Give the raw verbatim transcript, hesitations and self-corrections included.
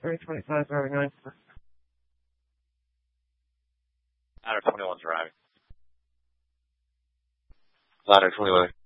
three twenty-five driving nine. Ladder twenty-one's arriving. Ladder twenty-one.